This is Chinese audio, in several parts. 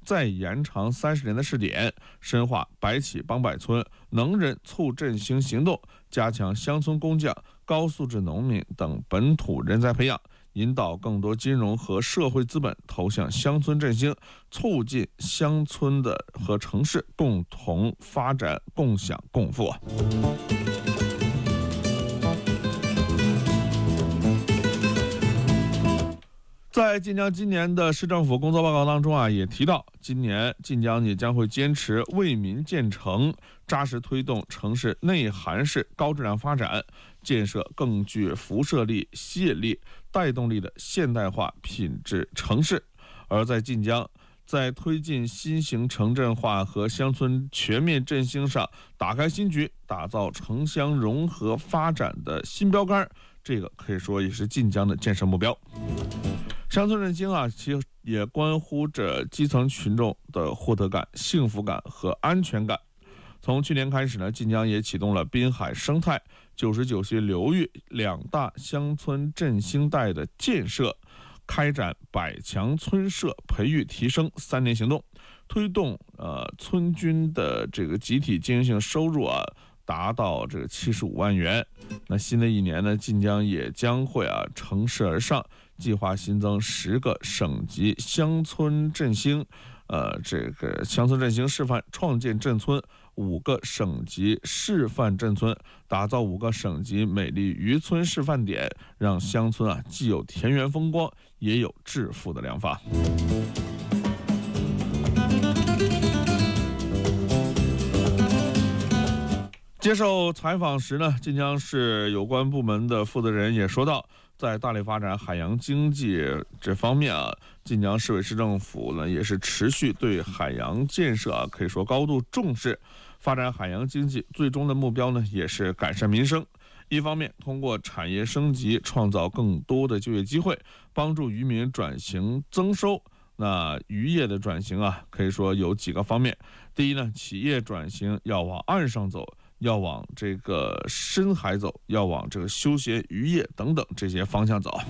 再延长30年的试点，深化百企帮百村、能人促振兴行动，加强乡村工匠、高素质农民等本土人才培养，引导更多金融和社会资本投向乡村振兴，促进乡村和城市共同发展、共享共富。在晋江今年的市政府工作报告当中也提到，今年晋江也将会坚持为民建城，扎实推动城市内涵式高质量发展，建设更具辐射力、吸引力、带动力的现代化品质城市。而在晋江，在推进新型城镇化和乡村全面振兴上打开新局，打造城乡融合发展的新标杆，这个可以说也是晋江的建设目标。乡村振兴其实也关乎着基层群众的获得感、幸福感和安全感。从去年开始呢，晋江也启动了滨海生态、99些流域2大乡村振兴带的建设，开展百强村社培育提升3年行动，推动村均的这个集体经营性收入达到这个75万元。那新的一年呢，晋江也将会乘势而上，计划新增10个省级乡村振兴乡村振兴示范创建镇村，5个省级示范镇村，打造5个省级美丽渔村示范点，让乡村既有田园风光，也有致富的良方。接受采访时呢，晋江市有关部门的负责人也说到，在大力发展海洋经济这方面晋江市委市政府呢也是持续对海洋建设可以说高度重视。发展海洋经济最终的目标呢也是改善民生。一方面通过产业升级创造更多的就业机会，帮助渔民转型增收。那渔业的转型可以说有几个方面。第一呢，企业转型要往岸上走，要往这个深海走，要往这个休闲渔业等等这些方向走。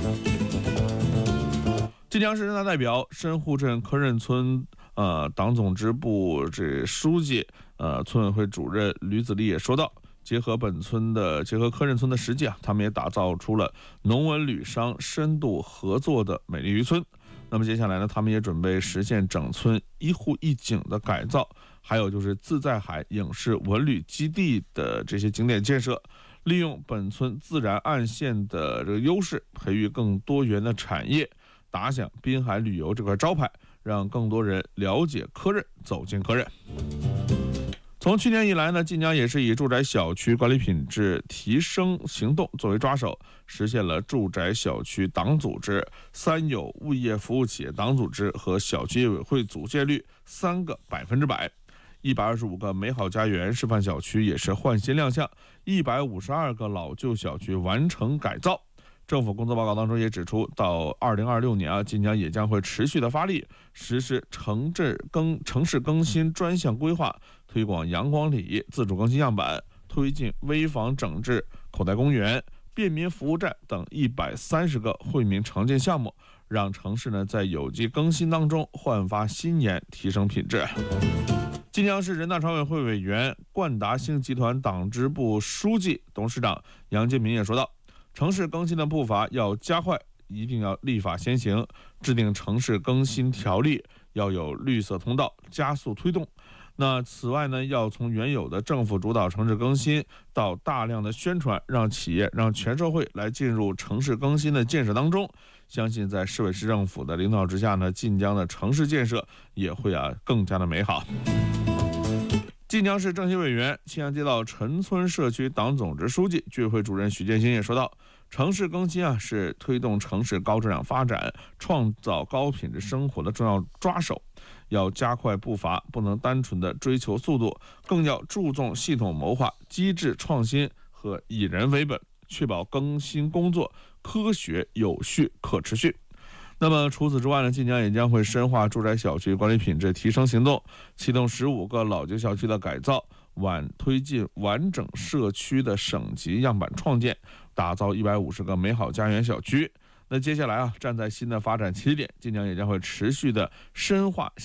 晋江市人大代表、深户镇科任村党总支部书记村委会主任吕子立也说到，结合科任村的实际他们也打造出了农文旅商深度合作的美丽渔村。那么接下来呢，他们也准备实现整村一户一景的改造，还有就是自在海影视文旅基地的这些景点建设，利用本村自然岸线的这个优势，培育更多元的产业，打响滨海旅游这块招牌，让更多人了解科任，走进科任。从去年以来呢，晋江也是以住宅小区管理品质提升行动作为抓手，实现了住宅小区党组织、三有物业服务企业党组织和小区业委会组建率3个100%。125个美好家园示范小区也是换新亮相，152个老旧小区完成改造。政府工作报告当中也指出，到2026年晋江也将会持续的发力，实施城市更新专项规划，推广阳光里自主更新样板，推进危房整治、口袋公园、便民服务站等130个惠民城建项目，让城市呢在有机更新当中焕发新颜，提升品质。晋江市人大常委会委员、冠达兴集团党支部书记、董事长杨建民也说道，城市更新的步伐要加快，一定要立法先行，制定城市更新条例，要有绿色通道，加速推动。那此外呢，要从原有的政府主导城市更新到大量的宣传，让企业、让全社会来进入城市更新的建设当中。相信在市委市政府的领导之下呢，晋江的城市建设也会更加的美好。晋江市政协委员、青阳街道陈村社区党总支书记、居委会主任许建新也说道，城市更新是推动城市高质量发展、创造高品质生活的重要抓手，要加快步伐，不能单纯的追求速度，更要注重系统谋划、机制创新和以人为本，确保更新工作科学、有序、可持续。那么除此之外呢，晋江也将会深化住宅小区管理品质提升行动，启动15个老旧小区的改造，推进完整社区的省级样板创建，打造150个美好家园小区。那接下来站在新的发展起点，晋江也将会持续的深化